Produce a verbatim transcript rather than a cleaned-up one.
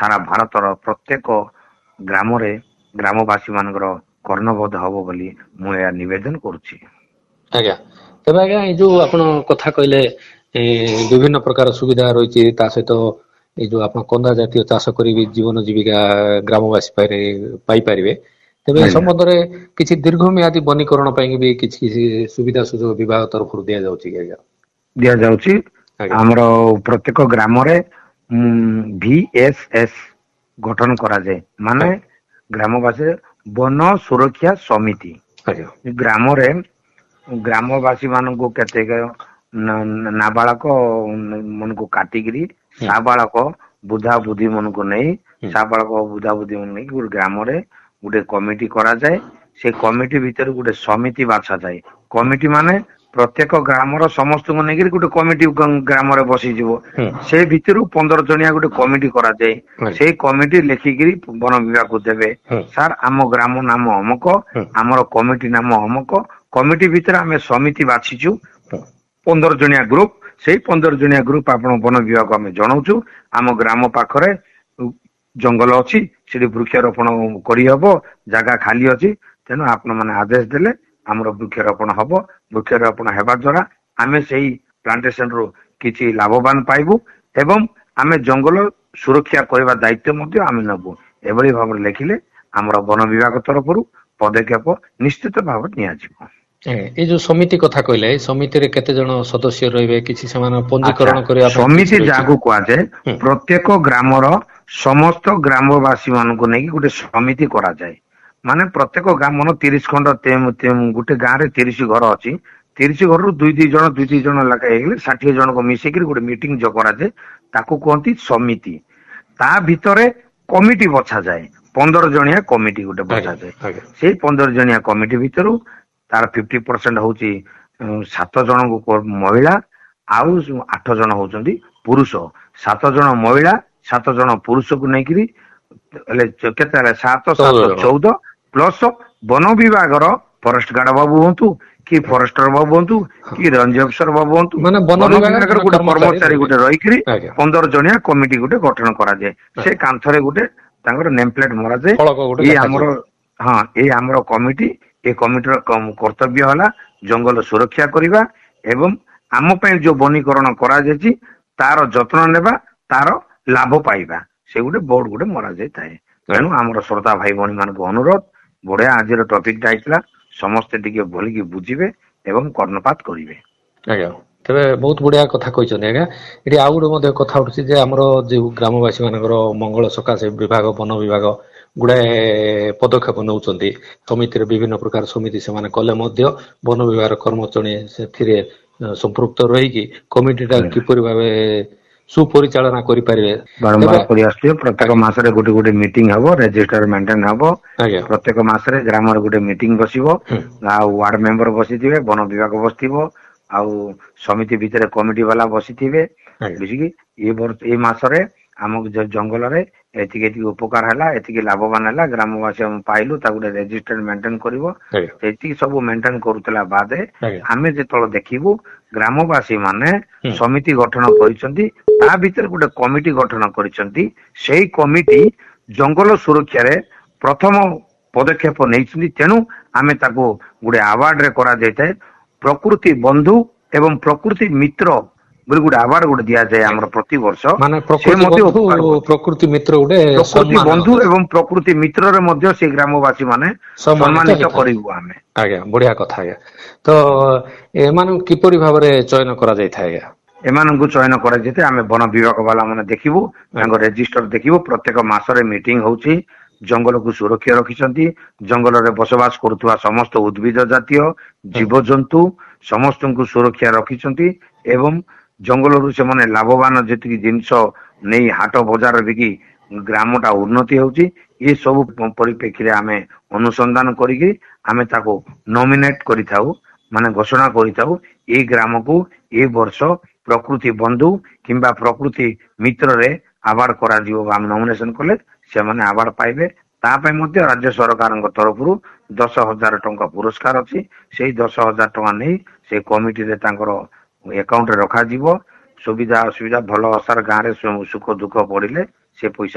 ସାରା ଭାରତର ପ୍ରତ୍ୟେକ ଗ୍ରାମରେ ଗ୍ରାମବାସୀ ମାନଙ୍କର କର୍ଣ୍ଣବୋଧ ହବ ବୋଲି ମୁଁ ଏହା ନିବେଦନ କରୁଛି। ଆଜ୍ଞା ତେବେ ଆଜ୍ଞା ଏଇ ଯୋଉ ଆପଣ କଥା କହିଲେ ବିଭିନ୍ନ ପ୍ରକାର ସୁବିଧା ରହିଛି, ତା ସହିତ ଏଇ ଯୋଉ ଆପଣ କନ୍ଦା ଜାତୀୟ ଚାଷ କରିବି ଜୀବନ ଜୀବିକା ଗ୍ରାମବାସୀ ପାଇପାରିବେ, ତେବେ ଏ ଆଜ୍ଞା ସମ୍ବନ୍ଧରେ କିଛି ଦୀର୍ଘମିଆଦୀ ବନୀକରଣ ପାଇଁ ବି କିଛି କିଛି ସୁବିଧା ସୁଯୋଗ ବିଭାଗ ତରଫରୁ ଦିଆଯାଉଛି କି ଆଜ୍ଞା? ଦିଆଯାଉଛି। ଆଜ୍ଞା ଆମର ପ୍ରତ୍ୟେକ ଗ୍ରାମରେ ଭି ଏସ୍ ଏସ୍ ଗଠନ କରାଯାଏ, ମାନେ ଗ୍ରାମବାସୀ ବନ ସୁରକ୍ଷା ସମିତି। ଆଜ୍ଞା ଗ୍ରାମରେ ଗ୍ରାମବାସୀ ମାନଙ୍କୁ କେତେ ନାବାଳକ ମାନଙ୍କୁ କାଟିକିରି ହୁଁ ସାବାଳକ ବୁଧା ବୁଦ୍ଧି ମାନଙ୍କୁ ନେଇ ହୁଁ ସାବାଳକ ବୁଧା ବୁଦ୍ଧି ମାନଙ୍କୁ ନେଇକି ଗୋଟେ ଗ୍ରାମରେ ଗୋଟେ କମିଟି କରାଯାଏ। ସେ କମିଟି ଭିତରେ ଗୋଟେ ସମିତି ବାଛାଯାଏ। କମିଟି ମାନେ ପ୍ରତ୍ୟେକ ଗ୍ରାମର ସମସ୍ତଙ୍କୁ ନେଇକରି ଗୋଟେ କମିଟି ଗ୍ରାମରେ ବସିଯିବ। ହୁଁ ସେ ଭିତରୁ ପନ୍ଦର ଜଣିଆ ଗୋଟେ କମିଟି କରାଯାଏ। ଆଜ୍ଞା ସେଇ କମିଟି ଲେଖିକିରି ବନ ବିଭାଗକୁ ଦେବେ। ହୁଁ ସାର୍ ଆମ ଗ୍ରାମ ନାମ ଅମକ, ହୁଁ ଆମର କମିଟି ନାମ ଅମକ, କମିଟି ଭିତରେ ଆମେ ସମିତି ବାଛିଛୁ ହୁଁ ପନ୍ଦର ଜଣିଆ ଗ୍ରୁପ। ସେଇ ପନ୍ଦର ଜଣିଆ ଗ୍ରୁପ ଆପଣ ବନ ବିଭାଗ ଆମେ ଜଣାଉଛୁ ଆମ ଗ୍ରାମ ପାଖରେ ଜଙ୍ଗଲ ଅଛି, ସେଠି ବୃକ୍ଷରୋପଣ କରିହବ, ଜାଗା ଖାଲି ଅଛି, ତେଣୁ ଆପଣ ମାନେ ଆଦେଶ ଦେଲେ ଆମର ବୃକ୍ଷରୋପଣ ହବ। ବୃକ୍ଷରୋପଣ ହେବା ଦ୍ଵାରା ଆମେ ସେଇ ପ୍ଲାଣ୍ଟେସନ ରୁ କିଛି ଲାଭବାନ ପାଇବୁ ଏବଂ ଆମେ ଜଙ୍ଗଲ ସୁରକ୍ଷା କରିବା ଦାୟିତ୍ୱ ମଧ୍ୟ ଆମେ ନେବୁ। ଏଭଳି ଭାବରେ ଲେଖିଲେ ଆମର ବନ ବିଭାଗ ତରଫରୁ ପଦକ୍ଷେପ ନିଶ୍ଚିତ ଭାବରେ ନିଆଯିବ। ଏଇ ଯୋଉ ସମିତି କଥା କହିଲେ, ଏଇ ସମିତିରେ କେତେ ଜଣ ସଦସ୍ୟ ରହିବେ, କିଛି ସେମାନେ ଆଚ୍ଛା, ପଞ୍ଜୀକରଣ କରିବା ପାଇଁ କିଛି ସମିତି ରହିଛି? ଯାହାକୁ କୁହାଯାଏ, ହୁଁ ପ୍ରତ୍ୟେକ ଗ୍ରାମର ସମସ୍ତ ଗ୍ରାମବାସୀ ମାନଙ୍କୁ ନେଇକି ଗୋଟେ ସମିତି କରାଯାଏ। ମାନେ ପ୍ରତ୍ୟେକ ଗ୍ରାମର ତିରିଶ ଖଣ୍ଡ ଗୋଟେ ଗାଁ ରେ ତିରିଶ ଘର ଅଛି, ତିରିଶ ଘରରୁ ଦୁଇ ଦୁଇ ଜଣ ଦୁଇ ଦୁଇ ଜଣ ଲେଖା ହେଇଗଲେ ଷାଠିଏ ଜଣଙ୍କୁ ମିଶିକିରି ଗୋଟେ ମିଟିଂ ଯୋଉ କରାଯାଏ ତାକୁ କୁହନ୍ତି ସମିତି। ତା ଭିତରେ କମିଟି ବଛାଯାଏ, ପନ୍ଦର ଜଣିଆ କମିଟି ଗୋଟେ ଆଜ୍ଞା ବଛାଯାଏ। ଆଜ୍ଞା ସେଇ ପନ୍ଦର ଜଣିଆ କମିଟି ଭିତରୁ ତାର ଫିଫ୍ଟି ପରସେଣ୍ଟ ହଉଛି ସାତ ଜଣଙ୍କୁ ମହିଳା ଆଉ ଆଠ ଜଣ ହଉଛନ୍ତି ପୁରୁଷ। ସାତ ଜଣ ମହିଳା ସାତ ଜଣ ପୁରୁଷକୁ ନେଇକିରି ହେଲେ କେତେ ହେଲେ ସାତ ଚଉଦ ସାତ ଜଣ ଚଉଦ ପ୍ଲସ ବନ ବିଭାଗର ଫରେଷ୍ଟ ଗାର୍ଡ ବାବୁ ହୁଅନ୍ତୁ କି ଫରେଷ୍ଟର ବାବୁ ହୁଅନ୍ତୁ କି ରେଞ୍ଜ ଅଫିସର ବାବୁ ହୁଅନ୍ତୁ, ବନ ବିଭାଗର ଗୋଟେ କର୍ମଚାରୀ ଗୋଟେ ରହିକିରି ଆଜ୍ଞା ପନ୍ଦର ଜଣିଆ କମିଟି ଗୋଟେ ଗଠନ କରାଯାଏ। ସେ କାନ୍ଥରେ ଗୋଟେ ତାଙ୍କର ନେମ୍ ପ୍ଲେଟ ମରାଯାଏ। ଫଳକ ଗୋଟେ ଇଏ ଆମର ଲେଖାଯିବ। ହଁ ଏଇ ଆମର କମିଟି, ଏ କମିଟିର କର୍ତ୍ତବ୍ୟ ହେଲା ଜଙ୍ଗଲ ସୁରକ୍ଷା କରିବା ଏବଂ ଆମ ପାଇଁ ଯୋଉ ବନୀକରଣ କରାଯାଇଛି ତାର ଯତ୍ନ ନେବା, ତାର ଲାଭ ପାଇବା। ସେ ଗୋଟେ ବୋର୍ଡ ଗୋଟେ ମରା ଯାଇଥାଏ। ତେଣୁ ଆଜ୍ଞା ଆମର ଶ୍ରୋତା ଭାଇ ଭଉଣୀ ମାନଙ୍କୁ ଅନୁରୋଧ, ବଢିଆ ଆଜିର ଟପିକଟା ହେଇଥିଲା, ସମସ୍ତେ ଟିକେ ଭଲିକି ବୁଝିବେ ଏବଂ କର୍ଣ୍ଣପାତ କରିବେ। ଆଜ୍ଞା ତେବେ ବହୁତ ବଢିଆ କଥା କହିଛନ୍ତି ଆଜ୍ଞା। ଏଠି ଆଉ ଗୋଟେ ମଧ୍ୟ କଥା ଉଠୁଛି ଯେ ଆମର ଯୋଉ ଗ୍ରାମବାସୀ ମାନଙ୍କର ମଙ୍ଗଳ ସକାଶେ ବିଭାଗ ବନ ବିଭାଗ ଗୁଡାଏ ପଦକ୍ଷେପ ନେଉଛନ୍ତି। ସମିତିରେ ବିଭିନ୍ନ ପ୍ରକାର ସମିତି ସେମାନେ କଲେ ମଧ୍ୟ ବନ ବିଭାଗର କର୍ମଚାରୀ ସେଥିରେ ସମ୍ପୃକ୍ତ ରହିକି କମିଟି ଟା କିପରି ଭାବେ ସୁପରିଚାଳନା କରିପାରିବେ। ତେବେ ବାରମ୍ବାର କରି ଆସୁଥିବେ, ପ୍ରତ୍ୟେକ ଆଜ୍ଞା ମାସରେ ଗୋଟେ ଗୋଟେ ମିଟିଂ ହବ, ରେଜିଷ୍ଟର ମେଣ୍ଟେନ ହବ। ଆଜ୍ଞା ପ୍ରତ୍ୟେକ ମାସରେ ଗ୍ରାମରେ ଗୋଟେ ମିଟିଂ ବସିବ, ହୁଁ ଆଉ ୱାର୍ଡ ମେମ୍ବର ବସିଥିବେ, ବନ ବିଭାଗ ବସିଥିବ, ଆଉ ସମିତି ଭିତରେ କମିଟି ବାଲା ବସିଥିବେ। ଆଜ୍ଞା ବୁଝିକି ଏ ବର୍ଷ ଏଇ ମାସରେ ଆମକୁ ଜଙ୍ଗଲରେ ଏତିକି ଏତିକି ଉପକାର ହେଲା, ଏତିକି ଲାଭବାନ ହେଲା, ଗ୍ରାମବାସୀ ଆମେ ପାଇଲୁ, ତାକୁ ଗୋଟେ ରେଜିଷ୍ଟର ମେଣ୍ଟେନ କରିବ। ଆଜ୍ଞା ଏତିକି ସବୁ ମେଣ୍ଟେନ କରୁଥିଲା ବାଦେ ଆଜ୍ଞା ଆମେ ଯେତେବେଳେ ଦେଖିବୁ ଗ୍ରାମବାସୀ ମାନେ ହୁଁ ସମିତି ଗଠନ କରିଛନ୍ତି, ତା ଭିତରେ ଗୋଟେ କମିଟି ଗଠନ କରିଛନ୍ତି। ସେଇ କମିଟି ଜଙ୍ଗଲ ସୁରକ୍ଷାରେ ପ୍ରଥମ ପଦକ୍ଷେପ ନେଇଛନ୍ତି। ତେଣୁ ଆମେ ତାକୁ ଗୋଟେ ଆୱାର୍ଡ ରେ କରାଯାଇଥାଏ, ପ୍ରକୃତି ବନ୍ଧୁ ଏବଂ ପ୍ରକୃତି ମିତ୍ର ବୋଲି ଗୋଟେ ଆୱାର୍ଡ ଗୋଟେ ଦିଆଯାଏ ଆମର ଆଜ୍ଞା ପ୍ରତିବର୍ଷ। ମାନେ ସେ ପ୍ରକୃତି ମଧ୍ୟ ବନ୍ଧୁ ଉପକାର କରନ୍ତି। ପ୍ରକୃତି ମିତ୍ର ଗୋଟେ ପ୍ରକୃତି ସମ୍ମାନ ବନ୍ଧୁ ଏବଂ ପ୍ରକୃତି ମିତ୍ରରେ ମଧ୍ୟ ସେ ଗ୍ରାମବାସୀ ମାନେ ସମ୍ମାନିତ ହେଇଥାଏ। କରିବୁ ଆମେ। ଆଜ୍ଞା ବଢିଆ କଥା ଆଜ୍ଞା। ତ ଏମାନଙ୍କୁ କିପରି ଭାବରେ ଚୟନ କରାଯାଇଥାଏ ଆଜ୍ଞା? ଏମାନଙ୍କୁ ଚୟନ କରାଯାଇଥାଏ, ଆମେ ବନ ବିଭାଗ ବାଲା ମାନେ ଦେଖିବୁ, ତାଙ୍କ ଆଜ୍ଞା ରେଜିଷ୍ଟର ଦେଖିବୁ। ପ୍ରତ୍ୟେକ ମାସରେ ମିଟିଂ ହଉଛି, ଜଙ୍ଗଲକୁ ସୁରକ୍ଷା ରଖିଛନ୍ତି, ଜଙ୍ଗଲରେ ବସବାସ କରୁଥିବା ସମସ୍ତ ଉଦ୍ଭିଦ ଜାତୀୟ ହୁଁ ଜୀବଜନ୍ତୁ ସମସ୍ତଙ୍କୁ ସୁରକ୍ଷା ରଖିଛନ୍ତି ଏବଂ ଜଙ୍ଗଲରୁ ସେମାନେ ଲାଭବାନ ଯେତିକି ଜିନିଷ ନେଇ ହାଟ ବଜାର ବିକି ଗ୍ରାମ ଟା ଉନ୍ନତି ହଉଛି। ଏ ସବୁ ପରିପ୍ରେକ୍ଷୀରେ ଆମେ ଅନୁସନ୍ଧାନ କରିକି ଆମେ ତାକୁ ନୋମିନେଟ କରିଥାଉ, ମାନେ ଘୋଷଣା କରିଥାଉ, ଏଇ ଗ୍ରାମକୁ ଏ ବର୍ଷ ପ୍ରକୃତି ବନ୍ଧୁ କିମ୍ବା ପ୍ରକୃତି ମିତ୍ରରେ ଆୱାର୍ଡ କରାଯିବ। ଆମେ ନମିନେସନ କଲେ ସେମାନେ ଆୱାର୍ଡ ପାଇବେ। ତା ପାଇଁ ମଧ୍ୟ ରାଜ୍ୟ ସରକାରଙ୍କ ତରଫରୁ ଦଶ ହଜାର ଟଙ୍କା ପୁରସ୍କାର ଅଛି। ସେଇ ଦଶ ହଜାର ଟଙ୍କା ନେଇ ସେ କମିଟିରେ ତାଙ୍କର ଏକାଉଣ୍ଟରେ ରଖାଯିବ। ସୁବିଧା ଅସୁବିଧା ଭଲ ଅସାର ଗାଁ ରେ ସୁଖ ଦୁଃଖ ପଡିଲେ ସେ ପଇସା